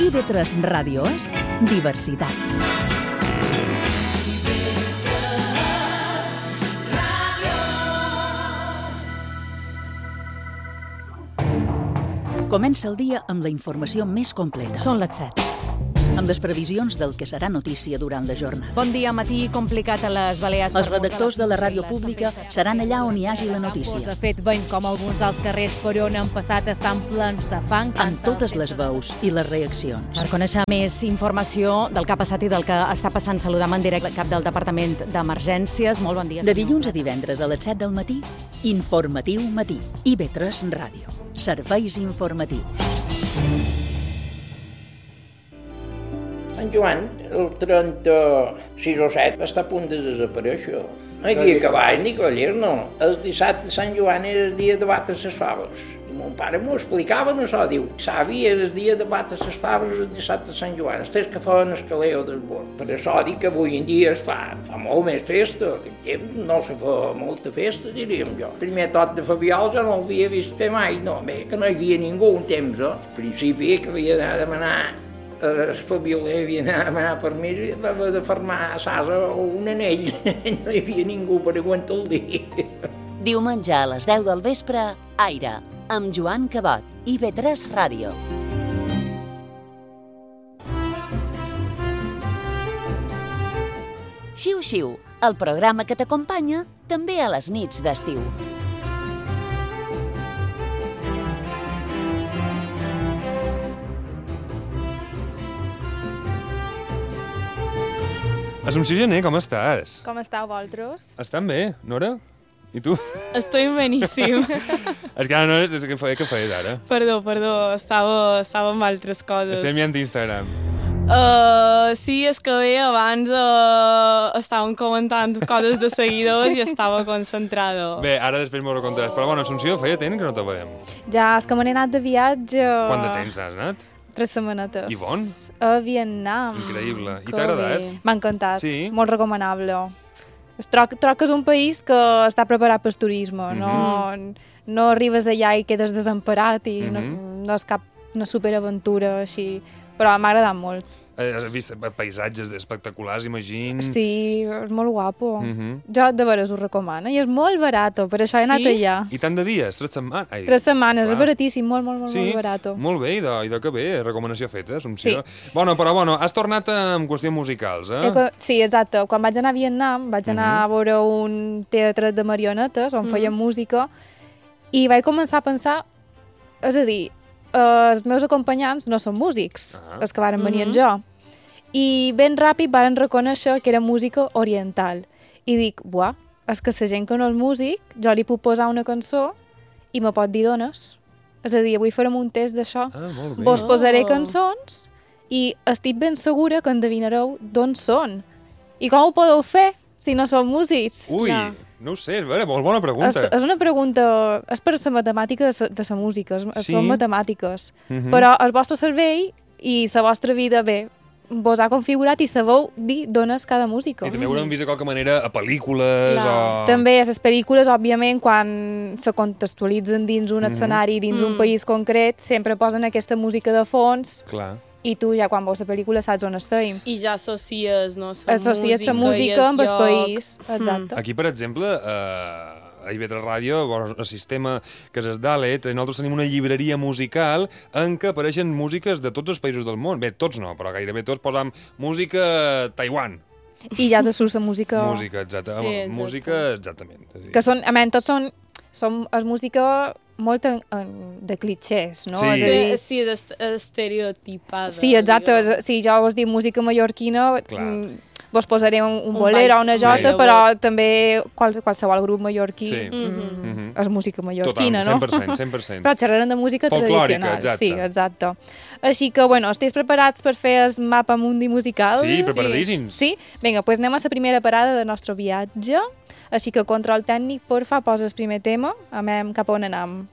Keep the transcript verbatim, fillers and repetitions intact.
I ve tres Ràdio és diversitat. Comença el dia amb la informació més completa. Són les set. Amb les previsions del que serà notícia durant la jornada. Bon dia, matí complicat a les Balears. Els redactors de la ràdio pública seran allà on hi hagi la notícia. De fet, veiem com alguns dels carrers per on han passat estan plens de fang. Amb totes les veus i les reaccions. Per conèixer més informació del que ha passat i del que està passant, saludam en directe el cap del Departament d'Emergències. Molt bon dia. De dilluns a divendres a les set del matí, Informatiu Matí. I ve tres Ràdio. Serveis informatius. Sant Joan, el trenta-sis o set, està a punt de desaparèixer. No hi havia cavall ni collers, no. El dissabte de Sant Joan era el dia de batre les faves. I mon pare m'ho explicava, no això, diu, savi, era el dia de batre les faves el dissabte de Sant Joan, els tres que feien el caleo del bord. Per això dic que avui en dia es fa, fa molt més festa. En temps no se fa molta festa, diríem jo. El primer tot de Fabiol jo no l'havia vist fer mai, no, bé, que no hi havia ningú un temps, eh? Al principi que havia d'anar a demanar el Fabioler havia d'anar a demanar permís i va haver de fermar a Sasa un anell. No hi havia ningú per aguantar el dia. Diumenge a les deu del vespre, Aire, amb Joan Cabot, I ve tres Ràdio. Xiu Xiu, el programa que t'acompanya també a les nits d'estiu. Assumpció Gené, com estàs? Com esteu, vosaltres? Estan bé, Nora? I tu? Estoy beníssim. És que ara, Nora, és que feia que feies ara. Perdó, perdó, estava, estava amb altres coses. Estem mirant Instagram. Uh, sí, és que bé, abans uh, estàvem comentant coses de seguidors i estava concentrada. Bé, ara després m'ho recontaràs. Però bueno, Assumpció, feia temps que no te veiem. Ja, és que me n'he anat de viatge. Quant de temps has anat? Tres setmanetes. I bon? A Vietnam. Increïble. I Que t'ha agradat? bé. M'ha encantat. Sí? Molt recomanable. Es troc, troc que és un país que està preparat pel turisme. Mhm. No, no arribes allà i quedes desemparat i no, Mhm. no és cap una superaventura així. Però m'ha agradat molt. Has vist paisatges espectaculars, imagino. Sí, és molt guapo. Mhm. Jo de veres ho recomano. I és molt barat, per això he anat Sí? allà. I tant de dies? Tres setmanes? Ai, Tres setmanes, clar. és baratíssim, molt, molt, molt, Sí? molt barat. Molt bé, i de, i de que bé, recomanació feta, Assumpció. Sí. Bueno, però bueno, has tornat amb qüestions musicals, eh? Eh, Sí, exacte. Quan vaig anar a Vietnam, vaig anar Mhm. a veure un teatre de marionetes on Mhm. feien música i vaig començar a pensar, és a dir, eh, els meus acompanyants no són músics, Ah. els que varen venir Mhm. amb jo. I ben ràpid varen reconèixer que era música oriental. I dic, buah, és que la gent que no és músic, jo li puc posar una cançó i me pot dir dones. És a dir, avui farem un test d'això. Ah, molt bé. Vos posaré Oh. cançons i estic ben segura que endevinareu d'on són. I com ho podeu fer si no sou músics? Ui, Clar. no ho sé, és vera, molt bona És, pregunta. és una pregunta... És per la matemàtica de sa, de la música, és, Sí? són matemàtiques. Mhm. Però el vostre cervell i la vostra vida, bé, vos ha configurat i sabeu dir d'on és cada música. I també ho haurem vist de qualque manera a pel·lícules Clar. o... També a les pel·lícules, òbviament, quan se contextualitzen dins un Mhm. escenari, dins un Mm. país concret, sempre posen aquesta música de fons Clar. i tu ja quan veus la pel·lícula saps on estem. I ja associes, no? La Associes la música amb el país. Exacte. Aquí, per exemple, eh, a I ve tres Ràdio, bueno, el sistema que és el Dalet, nosaltres tenim una llibreria musical en què apareixen músiques de tots els països del món. Bé, tots no, però gairebé tots posam música Taiwan. I ja te surt la música... Música, exacte. Sí, exacte. Música, exactament. Que són, a menys, tots són, són, és música molt en, en, de clichés, no? Sí. És a dir, Sí, és est- estereotipada. sí, exacte. diguem. És, si jo vos dic música mallorquina, Clar. mm, vos posaré un, un Un bolero o ball- una Sí. jota, però també qual, qualsevol grup mallorquí Sí. mm, Mhm. és música mallorquina, Total, cent per no? cent, cent per cent. Però xerrarem de música Folclòrica, tradicional. exacte. Sí, exacte. Així que, bueno, esteu preparats per fer el mapa mundi musical? Sí, preparadíssims. Sí? Vinga, doncs anem a la primera parada del nostre viatge. Així que control tècnic, porfa, posa el primer tema. Anem cap a on anem.